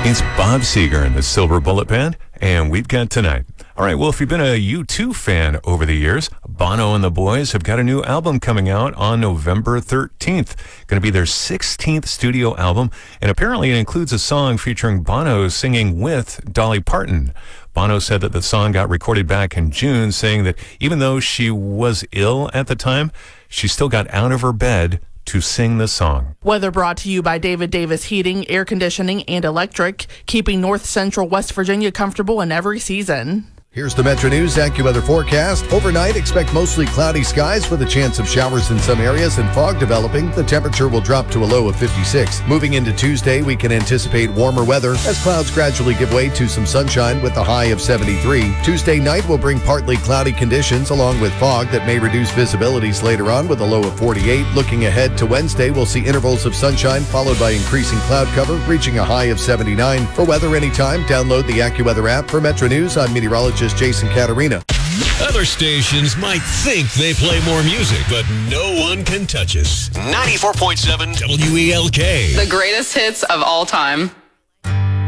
It's Bob Seger and the Silver Bullet Band, and we've got tonight. All right, well, if you've been a U2 fan over the years, Bono and the Boys have got a new album coming out on November 13th. Going to be their 16th studio album, and apparently it includes a song featuring Bono singing with Dolly Parton. Bono said that the song got recorded back in June, saying that even though she was ill at the time, she still got out of her bed to sing the song. Weather brought to you by David Davis Heating, Air Conditioning, and Electric, keeping North Central West Virginia comfortable in every season. Here's the Metro News AccuWeather forecast. Overnight, expect mostly cloudy skies with a chance of showers in some areas and fog developing. The temperature will drop to a low of 56. Moving into Tuesday, we can anticipate warmer weather as clouds gradually give way to some sunshine with a high of 73. Tuesday night will bring partly cloudy conditions along with fog that may reduce visibilities later on with a low of 48. Looking ahead to Wednesday, we'll see intervals of sunshine followed by increasing cloud cover, reaching a high of 79. For weather anytime, download the AccuWeather app. For Metro News, I'm meteorologist Jason Caterina. Other stations might think they play more music, but no one can touch us. 94.7 WELK. The greatest hits of all time.